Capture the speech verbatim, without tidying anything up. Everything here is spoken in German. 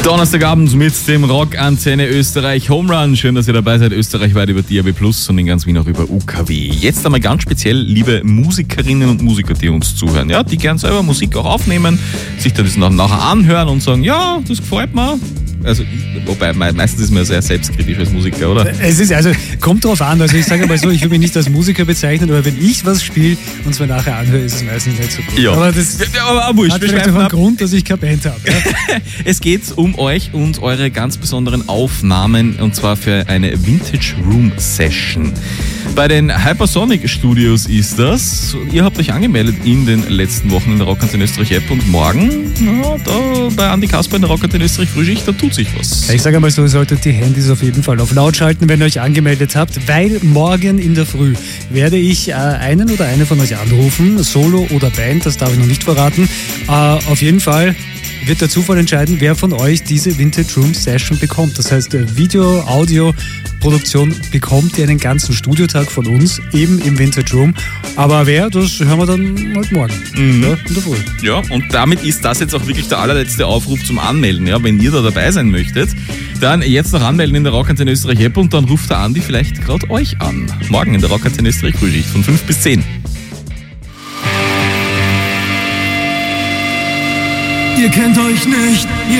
Donnerstagabend mit dem Rock-Antenne Österreich Home Run. Schön, dass ihr dabei seid. Österreichweit über D A B Plus und in ganz Wien auch über U K W. Jetzt einmal ganz speziell, liebe Musikerinnen und Musiker, die uns zuhören, ja, die gern selber Musik auch aufnehmen, sich das dann nachher anhören und sagen, ja, das gefällt mir. Also, wobei, meistens ist man ja sehr selbstkritisch als Musiker, oder? Es ist, also, kommt drauf an. Also, ich sage mal so, ich will mich nicht als Musiker bezeichnen, aber wenn ich was spiele und es mir nachher anhöre, ist es meistens nicht so gut. Ja. Aber das ja, aber, aber wurscht, hat vielleicht auch einen Grund, dass ich keine Band habe. Ja? Es geht um euch und eure ganz besonderen Aufnahmen, und zwar für eine Vintage Room Session. Bei den Hypersonic Studios ist das. Ihr habt euch angemeldet in den letzten Wochen in der Rockantenne Österreich App und morgen, na, da bei Andi Kasper in der Rockantenne Österreich Frühschicht, da tut sich was. Ich sage mal so, ihr solltet die Handys auf jeden Fall auf laut schalten, wenn ihr euch angemeldet habt, weil morgen in der Früh werde ich äh, einen oder eine von euch anrufen, Solo oder Band, das darf ich noch nicht verraten. Äh, auf jeden Fall wird der Zufall entscheiden, wer von euch diese Vintage Room Session bekommt. Das heißt, Video, Audio, Produktion bekommt ihr einen ganzen Studiotag von uns, eben im Vintage Room. Aber wer, das hören wir dann halt morgen. Mhm. Ja, in der Früh. Ja, und damit ist das jetzt auch wirklich der allerletzte Aufruf zum Anmelden. Ja, wenn ihr da dabei sein möchtet, dann jetzt noch anmelden in der Rockantenne Österreich App und dann ruft der Andi vielleicht gerade euch an. Morgen in der Rockantenne Österreich Frühschicht von fünf bis zehn. Ihr kennt euch nicht, ihr